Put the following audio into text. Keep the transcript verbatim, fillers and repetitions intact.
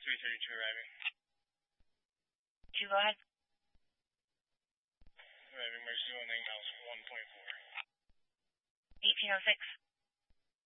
three thirty-two arriving. Two, go ahead. Arriving, emergency one, nine miles, one point four. eighteen oh six.